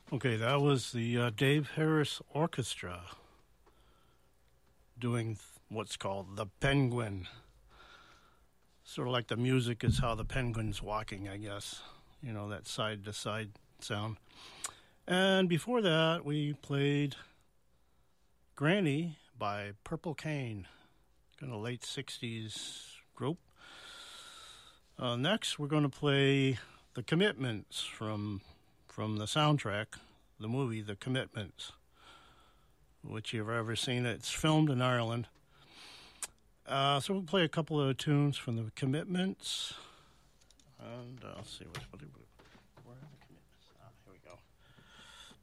Okay, that was the Dave Harris Orchestra doing what's called the Penguin. Sort of like the music is how the penguin's walking, I guess. You know, that side to side sound. And before that, we played Granny by Purple Cane, kind of late 60s group. Next, we're going to play The Commitments from the soundtrack, the movie The Commitments, which you've ever seen. It's filmed in Ireland. So we'll play a couple of tunes from The Commitments. And let's see, where are the